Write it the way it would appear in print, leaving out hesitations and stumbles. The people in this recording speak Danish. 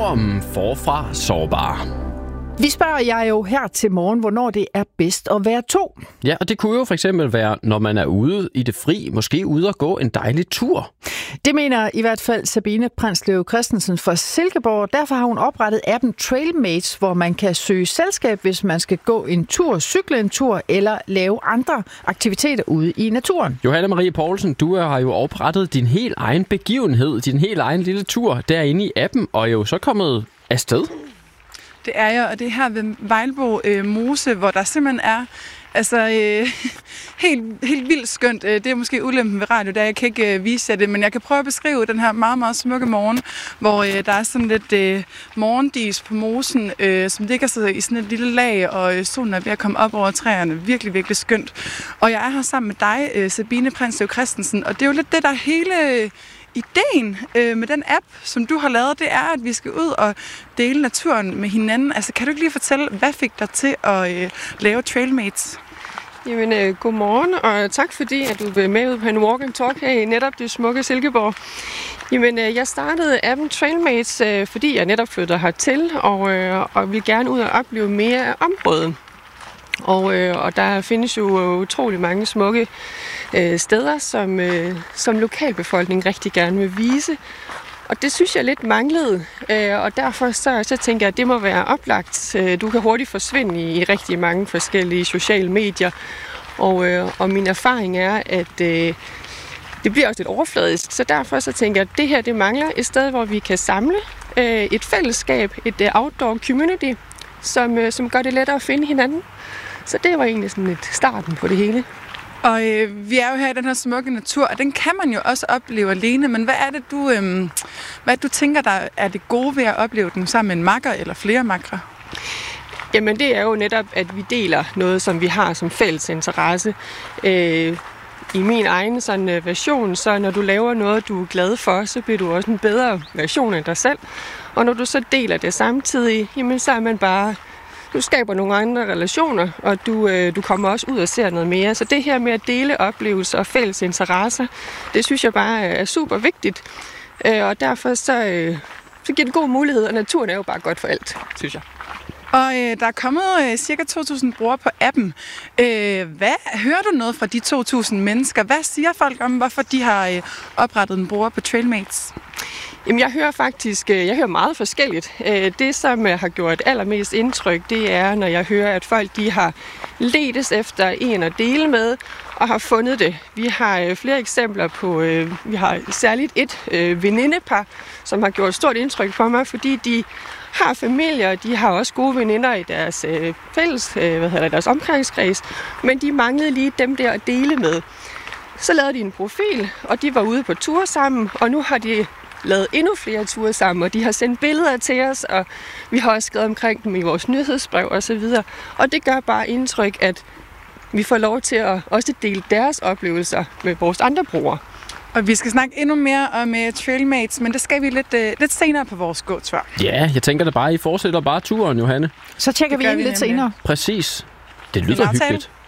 om Forfra Sårbar. Vi spørger jer jo her til morgen, hvornår det er bedst at være to. Ja, og det kunne jo for eksempel være, når man er ude i det fri, måske ude at gå en dejlig tur. Det mener i hvert fald Sabine Prinsløv Christensen fra Silkeborg. Derfor har hun oprettet appen Trailmates, hvor man kan søge selskab, hvis man skal gå en tur, cykle en tur eller lave andre aktiviteter ude i naturen. Johanne Marie Poulsen, du har jo oprettet din helt egen begivenhed, din helt egen lille tur derinde i appen, og er jo så kommet afsted. Det er jeg, og det er her ved Vejlbo Mose, hvor der simpelthen er helt vildt skønt. Det er måske ulempen ved radio, der jeg kan ikke vise jer det, men jeg kan prøve at beskrive den her meget, meget smukke morgen, hvor der er sådan lidt morgendis på mosen, som ligger så i sådan et lille lag, og solen er ved at komme op over træerne. Virkelig, virkelig skønt. Og jeg er her sammen med dig, Sabine Prinsløv Christensen, og det er jo lidt det, der hele ideen med den app, som du har lavet, det er, at vi skal ud og dele naturen med hinanden. Altså, kan du ikke lige fortælle, hvad fik dig til at lave Trailmates? Jamen, godmorgen, og tak fordi, at du vil med ud på en walk and talk her i netop det smukke Silkeborg. Jamen, jeg startede appen Trailmates, fordi jeg netop flyttede hertil, og vil gerne ud og opleve mere af området. Og der findes jo utrolig mange smukke steder, som lokalbefolkningen rigtig gerne vil vise. Og det synes jeg lidt manglede, og derfor så tænker jeg, at det må være oplagt. Du kan hurtigt forsvinde i rigtig mange forskellige sociale medier, og min erfaring er, at det bliver også lidt overfladisk. Så derfor så tænker jeg, at det her det mangler et sted, hvor vi kan samle et fællesskab, et outdoor community, som gør det lettere at finde hinanden. Så det var egentlig sådan lidt starten på det hele. Og vi er jo her i den her smukke natur, og den kan man jo også opleve alene, men hvad er det, du tænker, der er det gode ved at opleve den sammen med en makker eller flere makkere? Jamen det er jo netop, at vi deler noget, som vi har som fælles interesse. I min egen sådan version, så når du laver noget, du er glad for, så bliver du også en bedre version af dig selv. Og når du så deler det samtidig, jamen så er man bare... Du skaber nogle andre relationer, og du kommer også ud og ser noget mere. Så det her med at dele oplevelser og fælles interesser, det synes jeg bare er super vigtigt. Og derfor så giver det god mulighed, og naturen er jo bare godt for alt, synes jeg. Og der er kommet cirka 2.000 brugere på appen. Hører du noget fra de 2.000 mennesker? Hvad siger folk om, hvorfor de har oprettet en bruger på Trailmates? Jamen, jeg hører meget forskelligt. Det, som har gjort allermest indtryk, det er, når jeg hører, at folk de har ledt efter en at dele med, og har fundet det. Vi har flere eksempler på, vi har særligt et venindepar, som har gjort stort indtryk på mig, fordi de har familier, de har også gode veninder i deres deres omgangskreds, men de manglede lige dem der at dele med. Så lavede de en profil, og de var ude på tur sammen, og nu har de lavet endnu flere ture sammen, og de har sendt billeder til os, og vi har også skrevet omkring dem i vores nyhedsbrev osv. Og det gør bare indtryk, at vi får lov til at også dele deres oplevelser med vores andre brugere. Og vi skal snakke endnu mere om Trailmates, men det skal vi lidt senere på vores gåtur. Ja, jeg tænker da bare, I fortsætter bare turen, Johanne. Så tjekker vi ind lidt senere. Præcis. Det lyder hyggeligt.